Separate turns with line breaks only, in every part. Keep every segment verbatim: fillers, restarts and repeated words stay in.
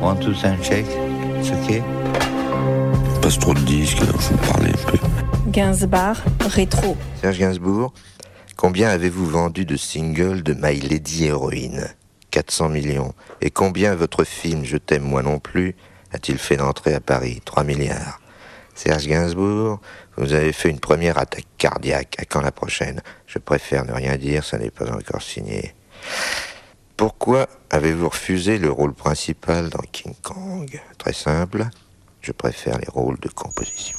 One, two, sound check. C'est ok?
Passe trop de disques, il faut parler un peu.
Gainsbourg, rétro.
Serge Gainsbourg, combien avez-vous vendu de singles de My Lady Héroïne? quatre cents millions. Et combien votre film Je t'aime moi non plus a-t-il fait d'entrée à Paris? trois milliards. Serge Gainsbourg, vous avez fait une première attaque cardiaque. À quand la prochaine? Je préfère ne rien dire, ça n'est pas encore signé. Pourquoi avez-vous refusé le rôle principal dans King Kong? Très simple, je préfère les rôles de composition.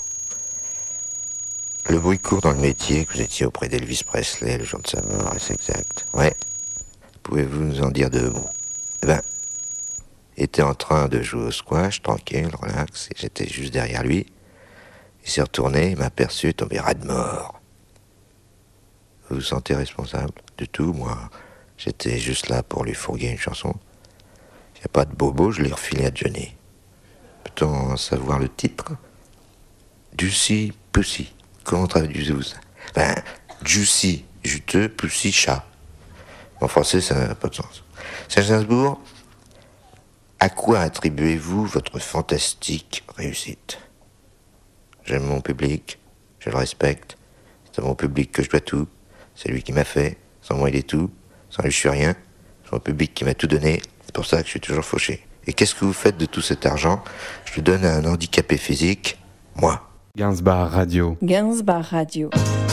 Le bruit court dans le métier que vous étiez auprès d'Elvis Presley le jour de sa mort, est-ce exact? Ouais. Pouvez-vous nous en dire deux mots? Eh ben, il était en train de jouer au squash, tranquille, relax, et j'étais juste derrière lui. Il s'est retourné, il m'a aperçu tomber ras de mort. Vous vous sentez responsable? Du tout, moi, j'étais juste là pour lui fourguer une chanson. Il n'y a pas de bobo, je l'ai refilé à Johnny. Peut-on savoir le titre? Juicy Pussy. Comment traduisez-vous ça? Ben, juicy, juteux, pussy, chat. En français, ça n'a pas de sens. Serge Gainsbourg, à quoi attribuez-vous votre fantastique réussite? J'aime mon public, je le respecte. C'est à mon public que je dois tout. C'est lui qui m'a fait. Sans moi, il est tout. Sans lui, je suis rien. C'est mon public qui m'a tout donné. C'est pour ça que je suis toujours fauché. Et qu'est-ce que vous faites de tout cet argent? Je le donne à un handicapé physique, moi.
Gainsbourg Radio.
Gainsbourg Radio.